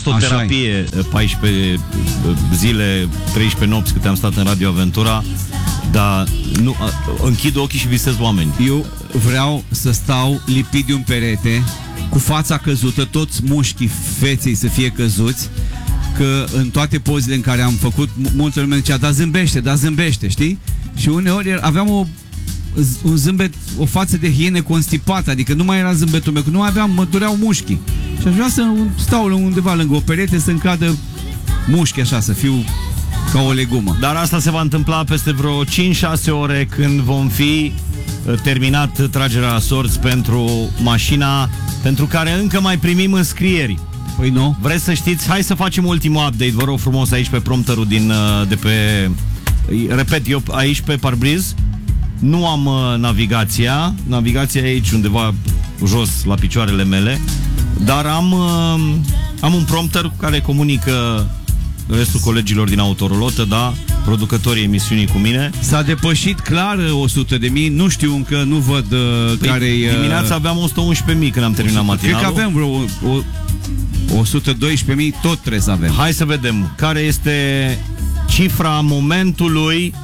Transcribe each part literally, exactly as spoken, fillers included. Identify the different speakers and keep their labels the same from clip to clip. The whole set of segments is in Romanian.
Speaker 1: fost o terapie, paisprezece zile, treisprezece nopți câte am stat în Radio Aventura, dar nu, închid ochii și visez oameni.
Speaker 2: Eu vreau să stau lipit de un perete, cu fața căzută, toți mușchii feței să fie căzuți, că în toate pozele în care am făcut, multă lume zicea, da zâmbește, da zâmbește, știi? Și uneori aveam o, un zâmbet, o față de hiene constipată, adică nu mai era zâmbetul meu, că nu mai aveam, mă dureau mușchii. Și aș vrea să stau undeva lângă o perete, să-mi cadă mușchi așa, să fiu ca o legumă.
Speaker 1: Dar asta se va întâmpla peste vreo cinci șase ore, când vom fi terminat tragerea la sorți pentru mașina pentru care încă mai primim înscrieri.
Speaker 2: Păi nu.
Speaker 1: Vreți să știți? Hai să facem ultimul update, vă rog frumos, aici pe prompterul din, de pe... Repet, eu aici pe parbriz nu am uh, navigația. Navigația e aici undeva jos la picioarele mele. Dar am, uh, am un prompter care comunică restul colegilor din autorulotă, da, producătorii emisiunii cu mine.
Speaker 2: S-a depășit clar o sută de mii, nu știu încă, nu văd uh, păi, care-i... Uh...
Speaker 1: Dimineața aveam o sută unsprezece mii când am terminat matinalul.
Speaker 2: Cred că avem vreo o, o, o sută doisprezece mii, tot trebuie să avem.
Speaker 1: Hai să vedem care este cifra momentului.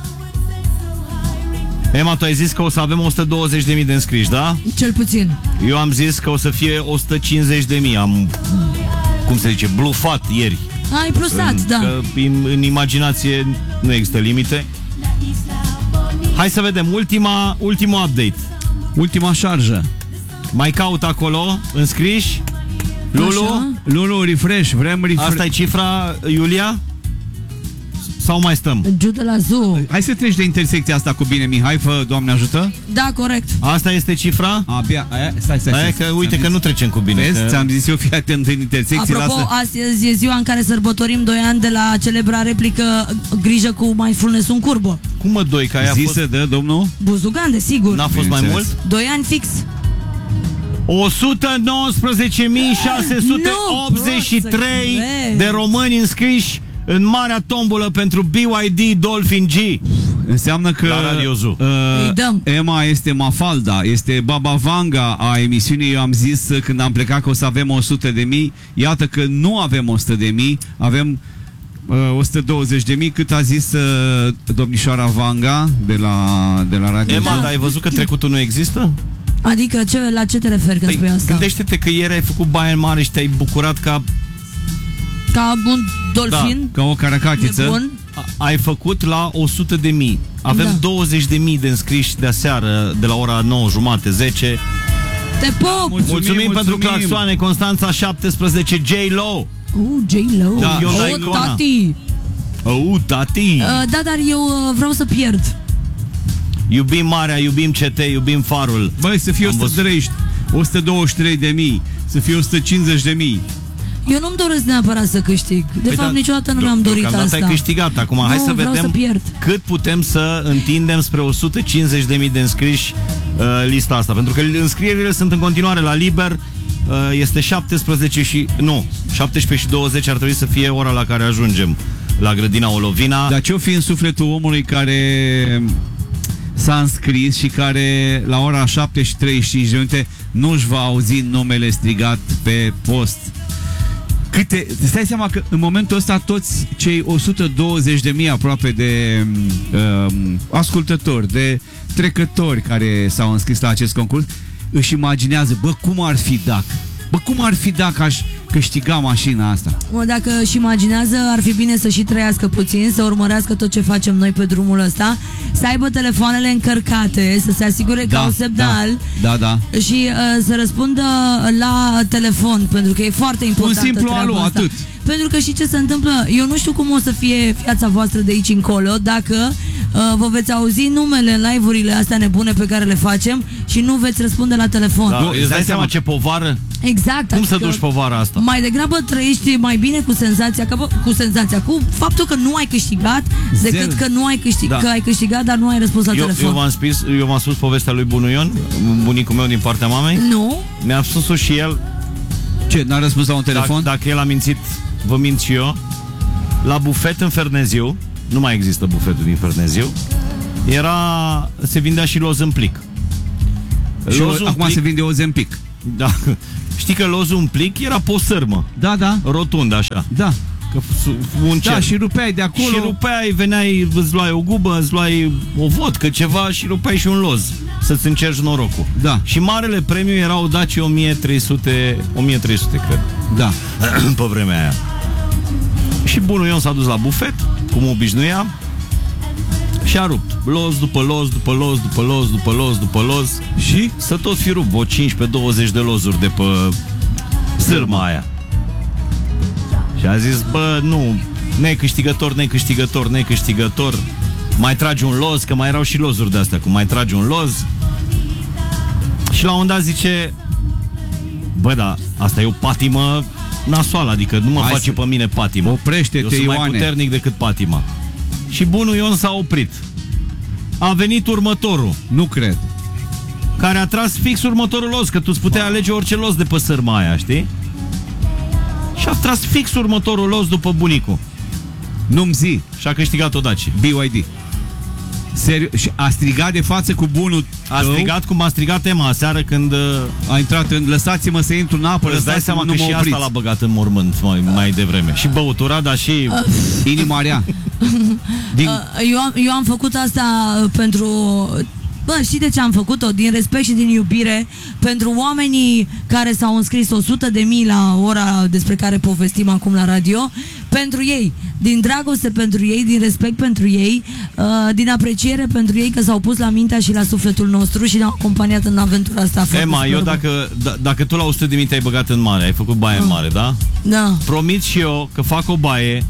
Speaker 1: Emma, tu ai zis că o să avem o sută douăzeci de mii de înscriși, da?
Speaker 3: Cel puțin.
Speaker 1: Eu am zis că o să fie o sută cincizeci de mii. Am, cum se zice, blufat ieri.
Speaker 3: Ai plusat,
Speaker 1: în,
Speaker 3: da.
Speaker 1: Că în, în imaginație nu există limite. Hai să vedem ultima, ultimul update.
Speaker 2: Ultima șarjă.
Speaker 1: Mai caut acolo înscriși. Lulu?
Speaker 3: Așa.
Speaker 2: Lulu, refresh, vrem refresh.
Speaker 1: Asta e cifra, Iulia? Sau mai stăm?
Speaker 3: Giu la Zoo.
Speaker 2: Hai să treci de intersecția asta cu bine, Mihai, fă, Doamne ajută.
Speaker 3: Da, corect.
Speaker 1: Asta este cifra?
Speaker 2: Abia, aia, stai, stai,
Speaker 1: aia
Speaker 2: stai.
Speaker 1: că, uite că nu trecem cu bine.
Speaker 2: Vezi,
Speaker 1: că...
Speaker 2: ți-am zis eu, fii atent în intersecție.
Speaker 3: Apropo,
Speaker 2: lasă...
Speaker 3: astăzi e ziua în care sărbătorim doi ani de la celebra replică Grijă cu mindfulness în curbă.
Speaker 1: Cum mă doi, că aia a
Speaker 2: Zi
Speaker 1: fost...
Speaker 2: să dă, domnul?
Speaker 3: Buzugan, desigur.
Speaker 1: N-a fost mai mult?
Speaker 3: Doi ani fix.
Speaker 1: o sută nouăsprezece mii șase sute optzeci și trei
Speaker 3: nu,
Speaker 1: de români înscriși în marea tombolă pentru B Y D Dolphin G.
Speaker 2: Înseamnă că uh, Emma este Mafalda, este Baba Vanga a emisiunii. Eu am zis când am plecat că o să avem o sută de mii. Iată că nu avem o sută de mii, avem uh, o sută douăzeci de mii, cât a zis uh, domnișoara Vanga de la, de la Radio.
Speaker 1: Emma, dar ai văzut că trecutul nu există?
Speaker 3: Adică ce, la ce te referi când
Speaker 1: păi,
Speaker 3: spui asta?
Speaker 1: Gândește-te că ieri ai făcut baie în mare și te-ai bucurat ca...
Speaker 3: Ca un dolfin?
Speaker 2: Da, ca o caracatiță.
Speaker 1: Ai făcut la o sută de mii. Avem da. douăzeci de mii de înscriși de aseară, de la ora nouă jumate, zece.
Speaker 3: Te pop! Da,
Speaker 1: mulțumim, mulțumim pentru claxoane. Constanța șaptesprezece, J-Lo.
Speaker 3: Uh, J-Lo.
Speaker 1: Da,
Speaker 3: oh, tati.
Speaker 1: Oh, tati.
Speaker 3: Uh, da, dar eu uh, vreau să pierd.
Speaker 1: Iubim marea, iubim C T, iubim farul.
Speaker 2: Băi, să fie o sută treizeci, o sută douăzeci și trei de mii, să fie o sută cincizeci de mii.
Speaker 3: Eu nu-mi doresc neapărat să câștig. De păi fapt, da, niciodată nu mi-am dorit asta.
Speaker 1: Ai câștigat acum. Nu, hai să vedem
Speaker 3: să
Speaker 1: cât putem să întindem spre o sută cincizeci de mii de înscriși uh, lista asta. Pentru că înscrierile sunt în continuare la liber. Uh, este șaptesprezece și... Nu, șaptesprezece și douăzeci ar trebui să fie ora la care ajungem la grădina Olovina.
Speaker 2: Dar ce-o fi în sufletul omului care s-a înscris și care la ora șapte și treizeci și cinci de minute nu-și va auzi numele strigat pe post? Câte, îți dai seama că în momentul ăsta toți cei o sută douăzeci de mii aproape de uh, ascultători, de trecători care s-au înscris la acest concurs își imaginează, bă, cum ar fi dacă? Bă, cum ar fi dacă aș câștiga mașina asta?
Speaker 3: Mă, dacă își imaginează, ar fi bine să și trăiască puțin, să urmărească tot ce facem noi pe drumul ăsta, să aibă telefoanele încărcate, să se asigure
Speaker 2: da,
Speaker 3: că au semnal,
Speaker 2: da, da, da.
Speaker 3: și uh, să răspundă la telefon, pentru că e foarte importantă
Speaker 2: un simplu
Speaker 3: treaba
Speaker 2: alo,
Speaker 3: asta.
Speaker 2: atât.
Speaker 3: Pentru că și ce se întâmplă, eu nu știu cum o să fie viața voastră de aici încolo, dacă uh, vă veți auzi numele în live-urile astea nebune pe care le facem și nu veți răspunde la telefon.
Speaker 1: Da, îți dai seama ce povară?
Speaker 3: Exact.
Speaker 1: Cum să duci povara asta?
Speaker 3: Mai degrabă trăiești mai bine cu senzația, că, cu senzația, cu faptul că nu ai câștigat, decât Zel. că nu ai câștigat, da. că ai câștigat, dar nu ai răspuns la
Speaker 1: eu,
Speaker 3: telefon.
Speaker 1: Eu v-am spus, eu v-am spus povestea lui Bunuion, bunicul meu din partea mamei.
Speaker 3: Nu.
Speaker 1: Mi-a spus-o și el.
Speaker 2: Ce, n-a răspuns la un telefon?
Speaker 1: Dacă, dacă el a mințit, vă mint și eu. La bufet în Ferneziu, nu mai există bufetul din Ferneziu, era, se vindea și loz în plic.
Speaker 2: Și loz acum plic, se vinde Ozempic.
Speaker 1: Da. Știi că lozul în plic era pe o sârmă,
Speaker 2: Da, da,
Speaker 1: rotundă așa.
Speaker 2: da.
Speaker 1: Că un cer.
Speaker 2: Da, și rupeai de acolo.
Speaker 1: Și rupeai, veneai, îți luai o gubă, îți luai o vodcă, ceva și rupeai și un loz să-ți încerci norocul.
Speaker 2: Da.
Speaker 1: Și marele premiu era o Dacia o mie trei sute, o mie trei sute cred,
Speaker 2: Da.
Speaker 1: pe vremea aia. Și bunul Ion s-a dus la bufet, cum obișnuia, și a rupt loz după loz, după loz, după loz, după loz, după loz.
Speaker 2: Și?
Speaker 1: Să tot fi rupt o cincisprezece douăzeci de lozuri de pe sârma aia. Și a zis, bă, nu, necâștigător, necâștigător, necâștigător. Mai tragi un loz, că mai erau și lozuri de-astea, cum mai tragi un loz. Și la un dat zice, bă, da, asta e o patimă nasoală, adică nu mă
Speaker 2: Hai
Speaker 1: face
Speaker 2: să...
Speaker 1: pe mine patimă.
Speaker 2: Oprește-te,
Speaker 1: Eu sunt mai
Speaker 2: Ioane.
Speaker 1: puternic decât patima. Și bunul Ion s-a oprit. A venit următorul,
Speaker 2: Nu cred.
Speaker 1: care a tras fix următorul loz, că tu îți puteai alege orice loz de pe sârma aia, știi? Și a tras fix următorul loz după bunicul.
Speaker 2: Nu-mi zi.
Speaker 1: Și a câștigat o Dacia.
Speaker 2: B Y D. Serios? Și a strigat de față cu bunul
Speaker 1: A
Speaker 2: tău?
Speaker 1: strigat cum a strigat Emma aseară când... uh,
Speaker 2: A intrat în... Lăsați-mă să intru în apă,
Speaker 1: Îți dai
Speaker 2: lăsați-mă,
Speaker 1: seama
Speaker 2: nu
Speaker 1: că
Speaker 2: mă
Speaker 1: și
Speaker 2: opriți.
Speaker 1: asta l-a băgat în mormânt mai, mai devreme. Și băutura, dar și...
Speaker 2: Inima rea. Din...
Speaker 3: Uh, eu, am, eu am făcut asta uh, pentru... Bă, știi de ce am făcut-o? Din respect și din iubire pentru oamenii care s-au înscris o sută de mii la ora despre care povestim acum la radio. Pentru ei, din dragoste pentru ei, din respect pentru ei, uh, din apreciere pentru ei că s-au pus la mintea și la sufletul nostru și ne-au acompaniat în aventura asta.
Speaker 1: Emma, eu dacă, d- dacă tu la o sută de mii te-ai băgat în mare, ai făcut baie în mare, da?
Speaker 3: Da.
Speaker 1: Promit și eu că fac o baie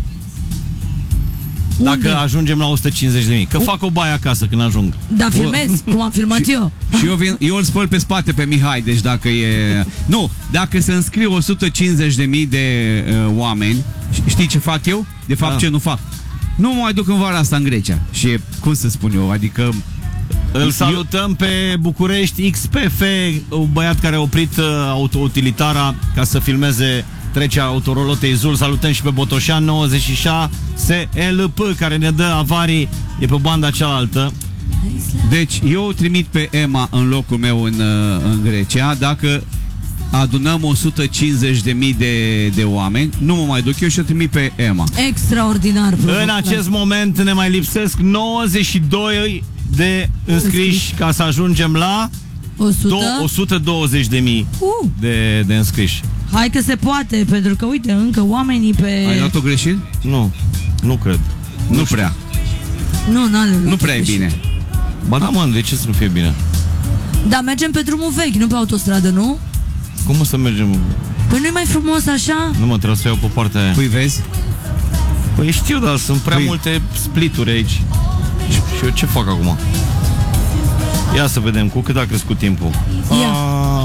Speaker 3: Unde?
Speaker 1: dacă ajungem la o sută cincizeci de mii. Că fac o baie acasă când ajung.
Speaker 3: Da, filmezi, cum am filmat eu.
Speaker 2: Și eu, vin, eu îl spăl pe spate pe Mihai, deci dacă e... Nu, dacă se înscrie o sută cincizeci de mii de uh, oameni, știi ce fac eu? De fapt,
Speaker 1: Da.
Speaker 2: ce nu fac? Nu mă mai duc în vara asta în Grecia. Și e, cum să spun eu, adică...
Speaker 1: Îl salutăm pe București X P F, un băiat care a oprit uh, autoutilitara ca să filmeze trecerea autorolotei Zul. Salutăm și pe Botoșan nouăzeci și șase L P care ne dă avarii, e pe banda cealaltă.
Speaker 2: Deci eu trimit pe Emma în locul meu în, uh, în Grecia. Dacă adunăm o sută cincizeci de mii de, de oameni, nu mă mai duc eu și o trimit pe Emma.
Speaker 3: Extraordinar.
Speaker 1: În acest moment ne mai lipsesc nouăzeci și doi de înscriși ca să ajungem la
Speaker 3: o sută?
Speaker 1: o sută douăzeci de mii
Speaker 3: Uh,
Speaker 1: de, de înscriși.
Speaker 3: hai că se poate, pentru că uite, încă oamenii pe...
Speaker 2: Ai dat-o greșit?
Speaker 1: Nu, nu cred.
Speaker 2: Nu prea.
Speaker 3: Nu, n-are
Speaker 2: Nu prea e bine.
Speaker 1: Ba da, mă, de ce să nu fie bine?
Speaker 3: Dar mergem pe drumul vechi, nu pe autostradă, nu?
Speaker 1: Cum o să mergem?
Speaker 3: Păi nu-i mai frumos așa?
Speaker 1: Nu mă, trebuie să iau pe partea aia.
Speaker 2: Păi vezi?
Speaker 1: Păi știu, dar sunt prea
Speaker 2: Păi-
Speaker 1: multe splituri aici. Și, și eu ce fac acum? Ia să vedem cu cât a crescut timpul.
Speaker 3: Ia.
Speaker 1: A,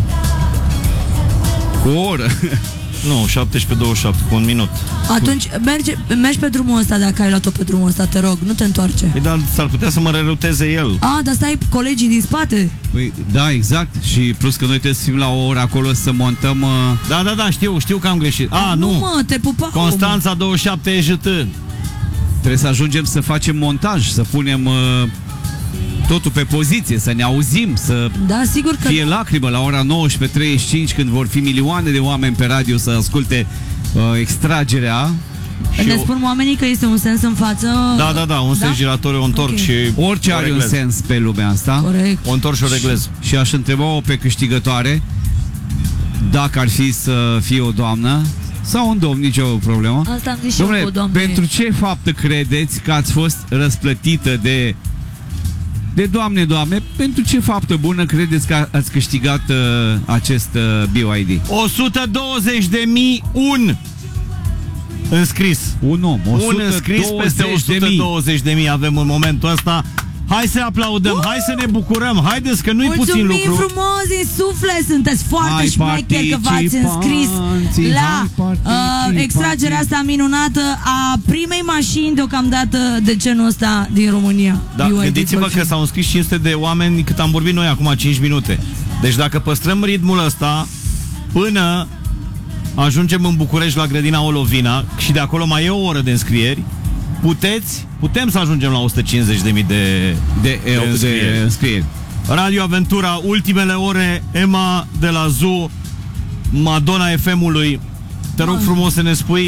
Speaker 2: Cu o oră.
Speaker 1: nu, șaptesprezece douăzeci și șapte, cu un minut.
Speaker 3: Atunci merge, mergi pe drumul ăsta dacă ai luat-o pe drumul ăsta, te rog, nu te întoarce.
Speaker 1: Păi, dar s-ar putea să mă reruteze el.
Speaker 3: A, dar stai colegii din spate.
Speaker 2: Păi, da, exact. Și plus că noi trebuie să fim la o oră acolo să montăm... Uh...
Speaker 1: Da, da, da, știu, știu că am greșit. A, nu,
Speaker 3: mă, te pupa.
Speaker 1: Constanța douăzeci și șapte E J T.
Speaker 2: Trebuie să ajungem să facem montaj, să punem uh, totul pe poziție, să ne auzim, să
Speaker 3: Da, sigur că...
Speaker 2: fie lacrimă la ora nouăsprezece treizeci și cinci când vor fi milioane de oameni pe radio să asculte uh, extragerea.
Speaker 1: Și
Speaker 3: Ne
Speaker 1: eu-
Speaker 3: spun oamenii că este un sens în față.
Speaker 1: Da, da, da, un sens giratoriu o întorc
Speaker 3: Ok.
Speaker 1: și
Speaker 2: Orice
Speaker 1: o
Speaker 2: are un
Speaker 1: reglez.
Speaker 2: sens pe lumea asta.
Speaker 3: Corect.
Speaker 1: O întorc și o reglez.
Speaker 2: Și aș întreba-o pe câștigătoare dacă ar fi să fie o doamnă sau un domn, nicio problemă.
Speaker 3: Asta am zis și eu
Speaker 2: Dom'le,
Speaker 3: cu o doamnă.
Speaker 2: pentru ce faptă credeți că ați fost răsplătită de de doamne, doamne, pentru ce faptă bună credeți că ați câștigat uh, acest uh, B Y D?
Speaker 1: o sută douăzeci de mii un înscris.
Speaker 2: Un om,
Speaker 1: Un înscris peste o sută douăzeci de mii avem în momentul ăsta. Hai să aplaudăm, hai să ne bucurăm. Haideți că nu-i puțin
Speaker 3: Mulțumim
Speaker 1: lucru.
Speaker 3: frumos din suflet, sunteți foarte
Speaker 2: Hai,
Speaker 3: șmecheri că v-ați înscris
Speaker 2: participanții,
Speaker 3: la
Speaker 2: hai,
Speaker 3: uh,
Speaker 2: participanții.
Speaker 3: extragerea asta minunată a primei mașini deocamdată de genul ăsta din România.
Speaker 1: Da,
Speaker 3: B Y D
Speaker 1: gândiți-vă
Speaker 3: Golf.
Speaker 1: că s-au înscris cinci sute de oameni cât am vorbit noi acum cinci minute. Deci dacă păstrăm ritmul ăsta până ajungem în București la grădina Olovina și de acolo mai e o oră de înscrieri, puteți, putem să ajungem la o sută cincizeci de mii de,
Speaker 2: de, de, de
Speaker 1: înscrieri.
Speaker 2: înscrieri.
Speaker 1: Radio Aventura, ultimele ore, Emma de la Zoo, Madonna F M-ului. Te rog frumos să ne spui